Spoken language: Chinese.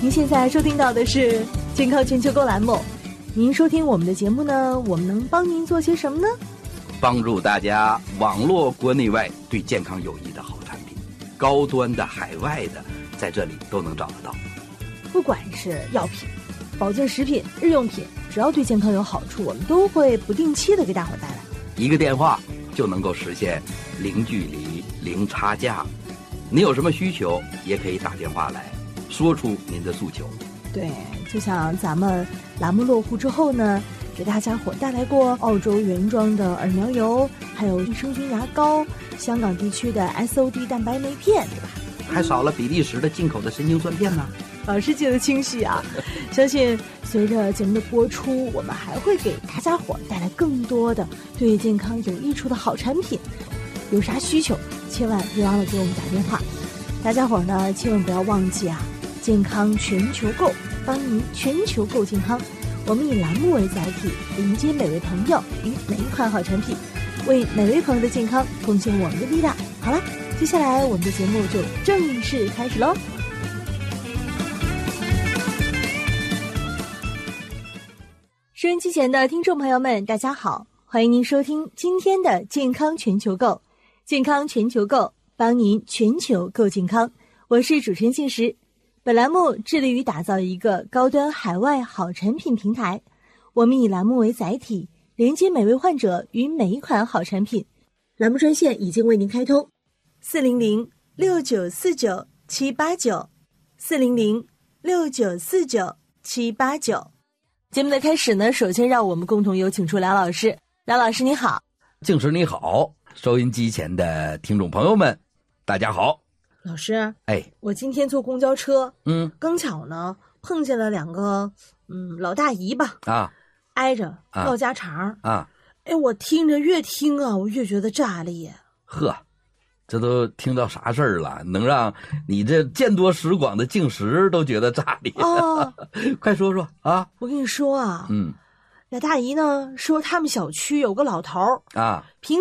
您现在收听到的是健康全球购栏目。您收听我们的节目呢，我们能帮您做些什么呢？ 帮助大家网络国内外对健康有益的好产品，高端的、海外的，在这里都能找得到。 不管是药品、保健食品、日用品，只要对健康有好处，我们都会不定期的给大伙带来。 一个电话就能够实现零距离、零差价。你有什么需求，也可以打电话来说出您的诉求。 对，就像咱们栏目落户之后呢，给大家伙带来过澳洲原装的耳苗油，还有益生菌牙膏，香港地区的 SOD 蛋白酶片，对吧？ 还少了比利时的进口的神经酸片呢。 老师记得清晰啊！相信随着节目的播出，我们还会给大家伙带来更多的对健康有益处的好产品。有啥需求，千万别忘了给我们打电话。大家伙呢，千万不要忘记啊！健康全球购，帮您全球购健康。我们以栏目为载体，迎接每位朋友与每一款好产品，为每位朋友的健康贡献我们的力量。好了，接下来我们的节目就正式开始喽。收音机前的听众朋友们，大家好，欢迎您收听今天的健康全球购。健康全球购，帮您全球购健康。我是主持人信实。本栏目致力于打造一个高端海外好产品平台。我们以栏目为载体，连接每位患者与每一款好产品。栏目专线已经为您开通，400-6949-789，400-6949-789。节目的开始呢，首先让我们共同有请出梁老师。梁老师你好。 静时你好，收音机前的听众朋友们，大家好。 老师，我今天坐公交车，刚巧呢碰见了两个老大姨吧，挨着唠家常我听着越听啊，我越觉得炸裂。 呵，这都听到啥事儿了？能让你这见多识广的静时都觉得炸裂啊！快说说啊！ 我跟你说啊，俩大姨呢说他们小区有个老头儿平